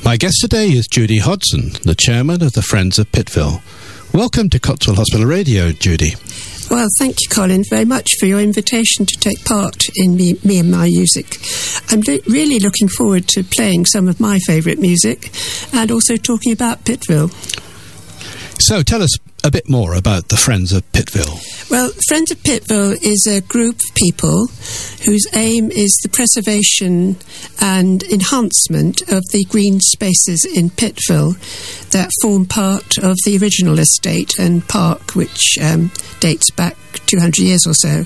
My guest today is Judy Hodson, the chairman of the Friends of Pittville. Welcome to Cotswold Hospital Radio, Judy. Well, thank you, Colin, very much for your invitation to take part in me and my music. I'm really looking forward to playing some of my favourite music and also talking about Pittville. So tell us a bit more about the Friends of Pittville. Well, Friends of Pittville is a group of people whose aim is the preservation and enhancement of the green spaces in Pittville that form part of the original estate and park, which dates back 200 years or so.